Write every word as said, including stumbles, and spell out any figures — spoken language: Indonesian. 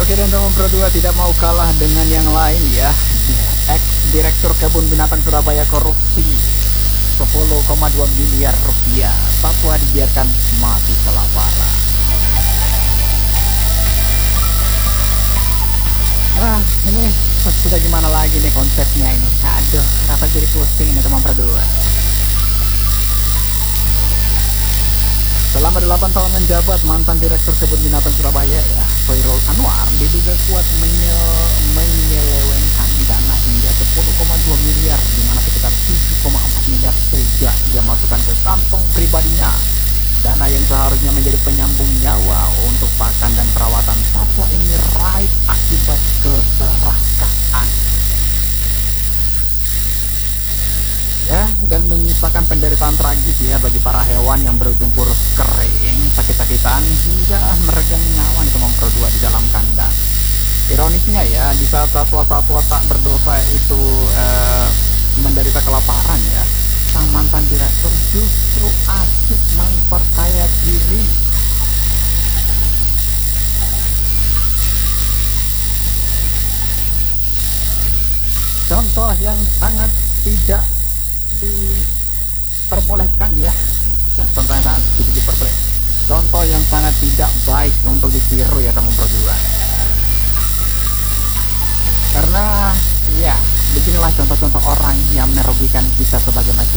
Oke, dan teman Pro dua tidak mau kalah dengan yang lain ya. Ex Direktur Kebun Binatang Surabaya korupsi sepuluh koma dua miliar rupiah, satwa dibiarkan mati kelaparan. Wah, ini sudah gimana lagi nih konsepnya ini? Aduh, rasa jadi pusing ini teman Pro dua. Selama delapan tahun menjabat, mantan Direktur Kebun Binatang Surabaya ya, Khairul Anwar diduga kuat menye menyelewengkan dana hingga sepuluh koma dua miliar, di mana sekitar tujuh koma empat miliar tega ia masukkan ke kantong pribadinya. Dana yang seharusnya menjadi penyambung nyawa untuk pakan dan perawatan satwa ini raib akibat keserakahan. Ya, dan menyisakan penderitaan tragis ya bagi para hewan yang berujung kurus kering, sakit-sakitan hingga meregang nyawa di teman Pro dua di dalam kandang. Ironisnya ya, di saat satwa-satwa tak berdosa itu eh, menderita kelaparan ya, sang mantan direktur justru asik memperkaya diri. Contoh yang sangat tidak diperbolehkan ya, ya contoh yang sangat tidak diperbolehkan, contoh yang sangat tidak baik untuk ditiru ya teman Pro dua. Karena ya beginilah contoh-contoh orang yang merugikan kita sebagai masyarakat.